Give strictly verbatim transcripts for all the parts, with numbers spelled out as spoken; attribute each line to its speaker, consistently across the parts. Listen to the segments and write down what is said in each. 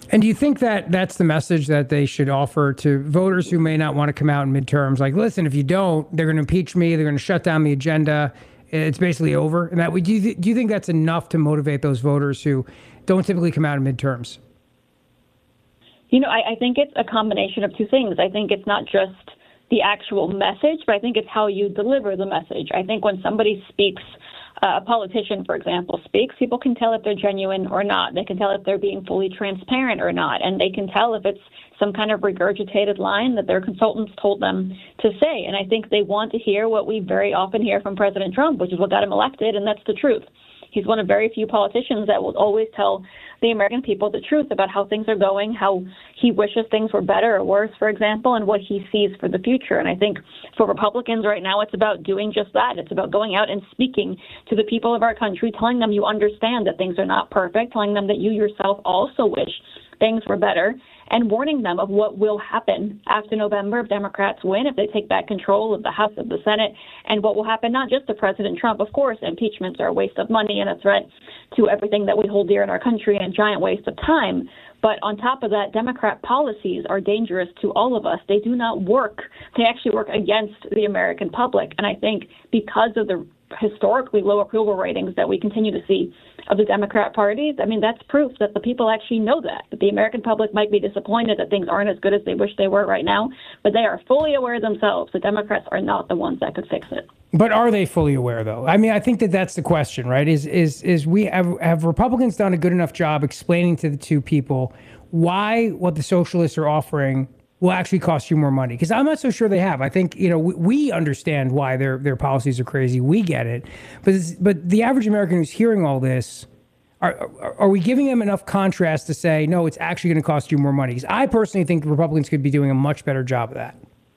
Speaker 1: And do you think that that's the message that they should offer to voters who may not want to come out in midterms? Like, listen, if you don't, they're going to impeach me. They're going to shut down the agenda. It's basically over. And that do you th- do you think that's enough to motivate those voters who don't typically come out in midterms?
Speaker 2: You know, I, I think it's a combination of two things. I think it's not just the actual message, but I think it's how you deliver the message. I think when somebody speaks, uh, a politician, for example, speaks, people can tell if they're genuine or not. They can tell if they're being fully transparent or not. And they can tell if it's some kind of regurgitated line that their consultants told them to say. And I think they want to hear what we very often hear from President Trump, which is what got him elected, and that's the truth. He's one of very few politicians that will always tell the American people the truth about how things are going, how he wishes things were better or worse, for example, and what he sees for the future. And I think for Republicans right now, it's about doing just that. It's about going out and speaking to the people of our country, telling them you understand that things are not perfect, telling them that you yourself also wish things were better, and warning them of what will happen after November if Democrats win, if they take back control of the House, of the Senate, and what will happen not just to President Trump. Of course, impeachments are a waste of money and a threat to everything that we hold dear in our country and a giant waste of time. But on top of that, Democrat policies are dangerous to all of us. They do not work. They actually work against the American public. And I think because of the historically low approval ratings that we continue to see of the Democrat parties, I mean, that's proof that the people actually know that, that the American public might be disappointed that things aren't as good as they wish they were right now, but they are fully aware themselves that Democrats are not the ones that could fix it.
Speaker 1: But are they fully aware, though? I mean, I think that that's the question, right? Is is is we have, have Republicans done a good enough job explaining to the two people why what the socialists are offering will actually cost you more money? Because I'm not so sure they have. I think, you know, we, we understand why their their policies are crazy. We get it. But it's, but the average American who's hearing all this, are, are, are we giving them enough contrast to say, no, it's actually going to cost you more money? Because I personally think the Republicans could be doing a much better job of that.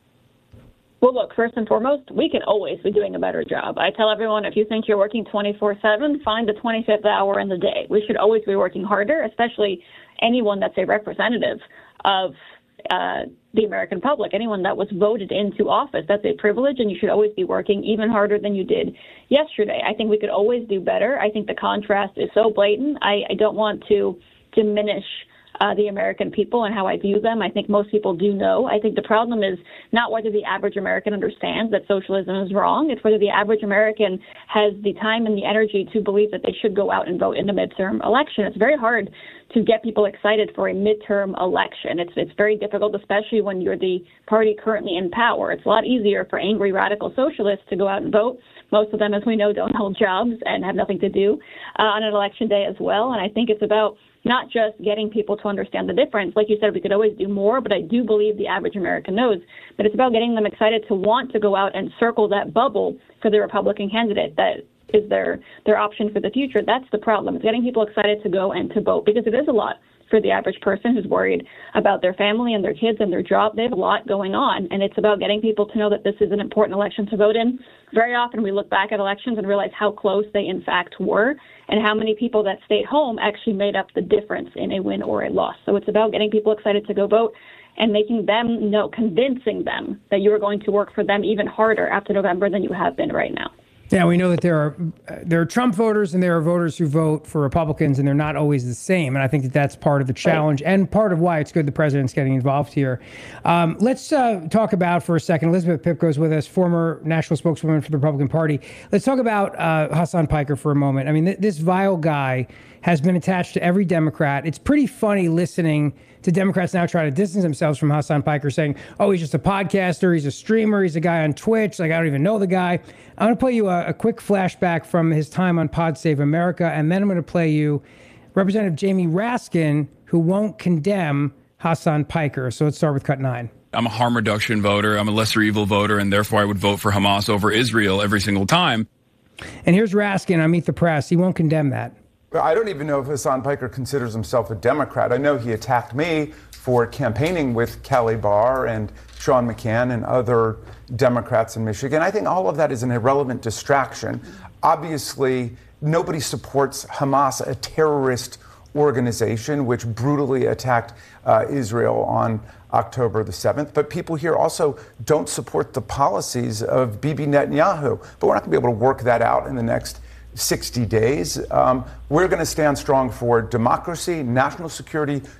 Speaker 2: Well, look, first and foremost, we can always be doing a better job. I tell everyone, if you think you're working twenty-four seven, find the twenty-fifth hour in the day. We should always be working harder, especially anyone that's a representative of uh, the American public, anyone that was voted into office. That's a privilege, and you should always be working even harder than you did yesterday. I think we could always do better. I think the contrast is so blatant. I, I don't want to diminish Uh, the American people and how I view them. I think most people do know. I think the problem is not whether the average American understands that socialism is wrong. It's whether the average American has the time and the energy to believe that they should go out and vote in a midterm election. It's very hard to get people excited for a midterm election. It's it's very difficult, especially when you're the party currently in power. It's a lot easier for angry radical socialists to go out and vote. Most of them, as we know, don't hold jobs and have nothing to do uh, on an election day as well. And I think it's about not just getting people to understand the difference. Like you said, we could always do more, but I do believe the average American knows. But it's about getting them excited to want to go out and circle that bubble for the Republican candidate that is their, their option for the future. That's the problem. It's getting people excited to go and to vote, because it is a lot for the average person who's worried about their family and their kids and their job. They have a lot going on, and it's about getting people to know that this is an important election to vote in. Very often we look back at elections and realize how close they in fact were, and how many people that stayed home actually made up the difference in a win or a loss. So it's about getting people excited to go vote and making them know, convincing them that you are going to work for them even harder after November than you have been right now.
Speaker 1: Yeah, we know that there are uh, there are Trump voters and there are voters who vote for Republicans, and they're not always the same. And I think that that's part of the challenge, right, and part of why it's good the president's getting involved here. Um, let's uh, talk about for a second. Elizabeth Pipko is with us, former national spokeswoman for the Republican Party. Let's talk about uh, Hasan Piker for a moment. I mean, th- this vile guy has been attached to every Democrat. It's pretty funny listening to Democrats now try to distance themselves from Hasan Piker, saying, oh, he's just a podcaster, he's a streamer, he's a guy on Twitch, like I don't even know the guy. I'm going to play you a, a quick flashback from his time on Pod Save America, and then I'm going to play you Representative Jamie Raskin, who won't condemn Hasan Piker. So let's start with cut nine.
Speaker 3: I'm a harm reduction voter, I'm a lesser evil voter, and therefore I would vote for Hamas over Israel every single time.
Speaker 1: And here's Raskin on Meet the Press. He won't condemn that.
Speaker 4: I don't even know if Hasan Piker considers himself a Democrat. I know he attacked me for campaigning with Kelly Barr and Sean McCann and other Democrats in Michigan. I think all of that is an irrelevant distraction. Obviously, nobody supports Hamas, a terrorist organization which brutally attacked uh, Israel on October the seventh. But people here also don't support the policies of Bibi Netanyahu. But we're not going to be able to work that out in the next sixty days. Um, we're going to stand strong for democracy, national security,